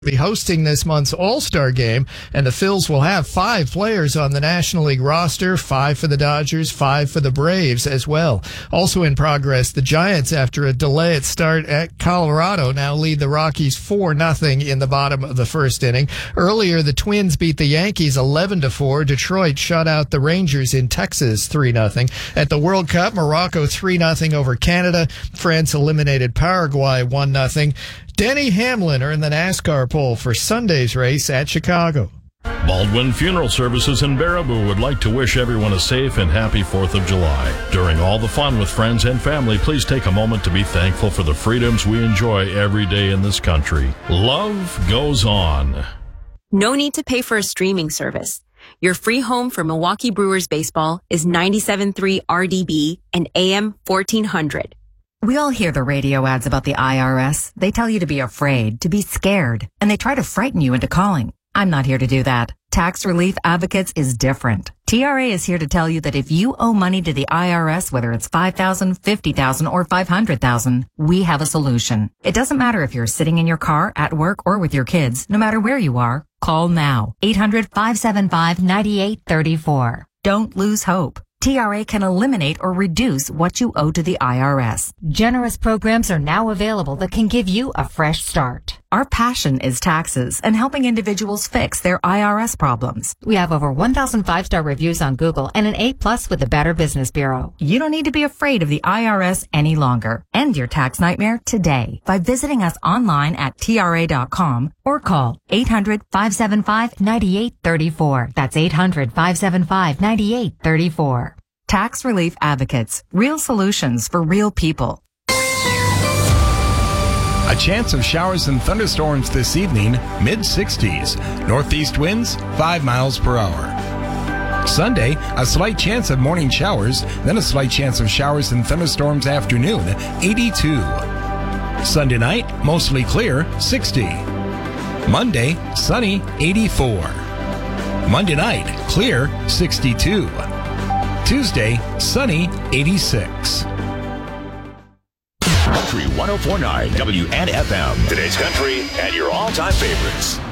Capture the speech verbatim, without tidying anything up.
be hosting this month's All-Star Game, and the Phils will have five players on the National League roster, five for the Dodgers, five for the Braves as well. Also in progress, the Giants, after a delay at start at Colorado, now lead the Rockies four nothing in the bottom of the first inning. Earlier, the Twins beat the Yankees eleven to four. Detroit shut out the Rangers in Texas three nothing. At the World Cup, Morocco three nothing over Canada. France eliminated Paraguay one nothing. Denny Hamlin earned the NASCAR pole for Sunday's race at Chicago. Baldwin Funeral Services in Baraboo would like to wish everyone a safe and happy fourth of July. During all the fun with friends and family, please take a moment to be thankful for the freedoms we enjoy every day in this country. Love goes on. No need to pay for a streaming service. Your free home for Milwaukee Brewers baseball is ninety-seven point three R D B and A M fourteen hundred. We all hear the radio ads about the I R S. They tell you to be afraid, to be scared, and they try to frighten you into calling. I'm not here to do that. Tax Relief Advocates is different. T R A is here to tell you that if you owe money to the I R S, whether it's five thousand dollars, fifty thousand dollars, or five hundred thousand dollars, we have a solution. It doesn't matter if you're sitting in your car, at work, or with your kids. No matter where you are, call now. eight hundred, five seven five, nine eight three four. Don't lose hope. T R A can eliminate or reduce what you owe to the I R S. Generous programs are now available that can give you a fresh start. Our passion is taxes and helping individuals fix their I R S problems. We have over one thousand five-star reviews on Google and an A plus with the Better Business Bureau. You don't need to be afraid of the I R S any longer. End your tax nightmare today by visiting us online at T R A dot com or call eight hundred, five seven five, nine eight three four. That's eight hundred, five seven five, nine eight three four. Tax Relief Advocates. Real solutions for real people. A chance of showers and thunderstorms this evening, mid sixties. Northeast winds, five miles per hour. Sunday, a slight chance of morning showers, then a slight chance of showers and thunderstorms afternoon, eighty-two. Sunday night, mostly clear, sixty. Monday, sunny, eighty-four. Monday night, clear, sixty-two. Tuesday, sunny, eighty-six. Country one oh four point nine W N F M. Today's country and your all-time favorites.